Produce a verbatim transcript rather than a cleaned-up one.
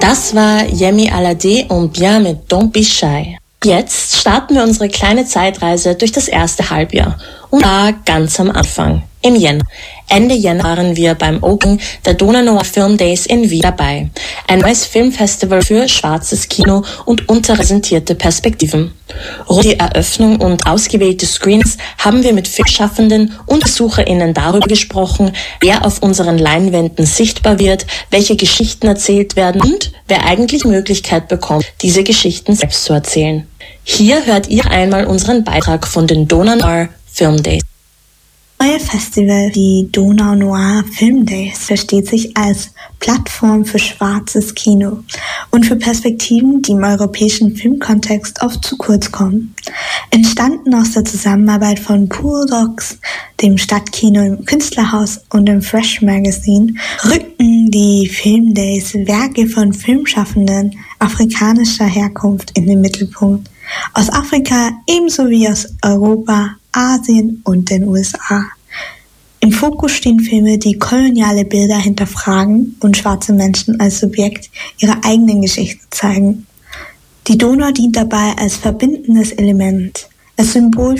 Das war Yemi Alade und Bien mit Don't Be Shy. Jetzt starten wir unsere kleine Zeitreise durch das erste Halbjahr. Und da ganz am Anfang, im Jänner. Ende Jänner waren wir beim Opening der Dona Noir Film Days in Wien dabei. Ein neues Filmfestival für schwarzes Kino und unterrepräsentierte Perspektiven. Rund um die Eröffnung und ausgewählte Screens haben wir mit Filmschaffenden und BesucherInnen darüber gesprochen, wer auf unseren Leinwänden sichtbar wird, welche Geschichten erzählt werden und wer eigentlich die Möglichkeit bekommt, diese Geschichten selbst zu erzählen. Hier hört ihr einmal unseren Beitrag von den Dona Noir Film Days. Das neue Festival, die Dona Noir Film Days, versteht sich als Plattform für schwarzes Kino und für Perspektiven, die im europäischen Filmkontext oft zu kurz kommen. Entstanden aus der Zusammenarbeit von Pool Docs, dem Stadtkino im Künstlerhaus und dem Fresh Magazine, rückten die Film Days Werke von Filmschaffenden afrikanischer Herkunft in den Mittelpunkt. Aus Afrika ebenso wie aus Europa, Asien und den U S A. Im Fokus stehen Filme, die koloniale Bilder hinterfragen und schwarze Menschen als Subjekt ihrer eigenen Geschichte zeigen. Die Dona dient dabei als verbindendes Element, als Symbol